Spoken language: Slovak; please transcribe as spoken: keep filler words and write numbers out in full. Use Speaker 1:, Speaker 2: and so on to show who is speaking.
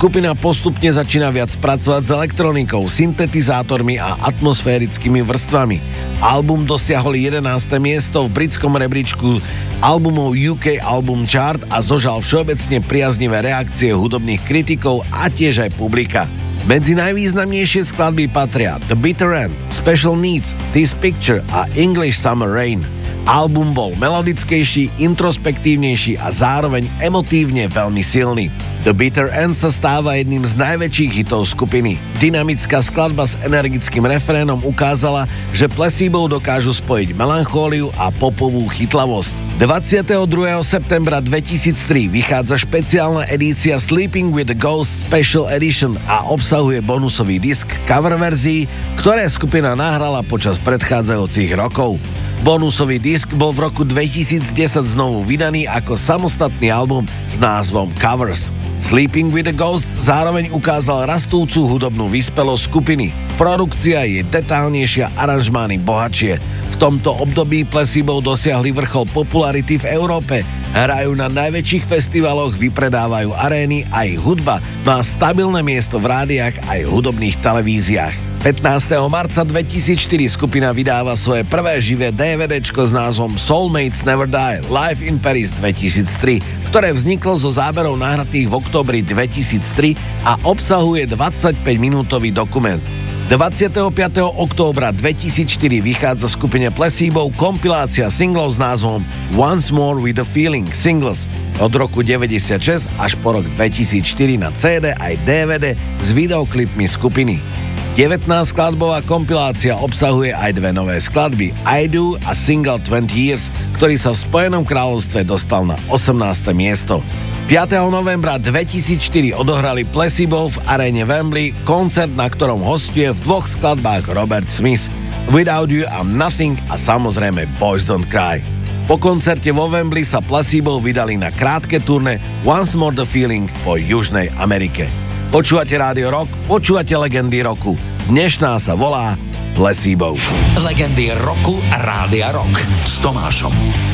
Speaker 1: Skupina postupne začína viac pracovať s elektronikou, syntetizátormi a atmosférickými vrstvami. Album dosiahol jedenáste miesto v britskom rebríčku albumov ú ká Album Chart a zožal všeobecne priaznivé reakcie hudobných kritikov a tiež aj publika. Medzi najvýznamnejšie skladby patria The Bitter End, Special Needs, This Picture a English Summer Rain. Album bol melodickejší, introspektívnejší a zároveň emotívne veľmi silný. The Bitter End sa stáva jedným z najväčších hitov skupiny. Dynamická skladba s energickým refrénom ukázala, že Placebo dokážu spojiť melanchóliu a popovú chytlavosť. dvadsiateho druhého septembra dvetisíctri vychádza špeciálna edícia Sleeping with the Ghost Special Edition a obsahuje bonusový disk cover verzií, ktoré skupina nahrala počas predchádzajúcich rokov. Bonusový disk bol v roku dvetisícdesať znovu vydaný ako samostatný album s názvom Covers. Sleeping with the Ghost zároveň ukázal rastúcu hudobnú vyspelosť skupiny. Produkcia je detálnejšia, aranžmány bohatšie. V tomto období Placebo dosiahli vrchol popularity v Európe. Hrajú na najväčších festivaloch, vypredávajú arény a ich hudba má stabilné miesto v rádiách aj hudobných televíziách. pätnásteho marca dvetisícštyri skupina vydáva svoje prvé živé DVDčko s názvom Soulmates Never Die Live in Paris dvetisíctri, ktoré vzniklo zo záberov nahratých v októbri dvetisíctri a obsahuje dvadsaťpäťminútový dokument. dvadsiateho piateho októbra dvetisícštyri vychádza skupine Placebo kompilácia singlov s názvom Once More with a Feeling Singles od roku deväťdesiatšesť až po rok dvetisícštyri na cé dé aj dé vé dé s videoklipmi skupiny. devätnásťskladbová kompilácia obsahuje aj dve nové skladby I Do a single twenty years, ktorý sa v Spojenom kráľovstve dostal na osemnáste miesto. piateho novembra dvetisícštyri odohrali Placebo v aréne Wembley koncert, na ktorom hostuje v dvoch skladbách Robert Smith, Without You I'm Nothing a samozrejme Boys Don't Cry. Po koncerte vo Wembley sa Placebo vydali na krátke turné Once More the Feeling po Južnej Amerike. Počúvate Rádio Rock, počúvate legendy roku. Dnešná sa volá Placebo.
Speaker 2: Legendy roku Rádia Rock s Tomášom.